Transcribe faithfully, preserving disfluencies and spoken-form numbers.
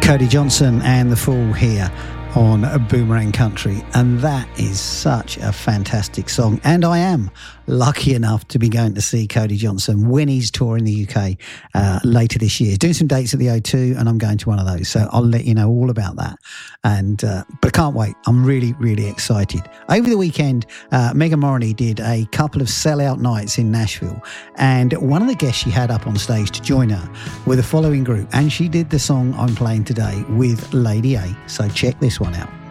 Cody Johnson and The Fool here on Boomerang Country, and that is such a fantastic song. And I am lucky enough to be going to see Cody Johnson when he's touring the U K uh, later this year. He's doing some dates at the O two, and I'm going to one of those, so I'll let you know all about that. And uh, but I can't wait. I'm really, really excited. Over the weekend, uh, Megan Moroney did a couple of sellout nights in Nashville, and one of the guests she had up on stage to join her were the following group, and she did the song I'm playing today with Lady A. So check this one out.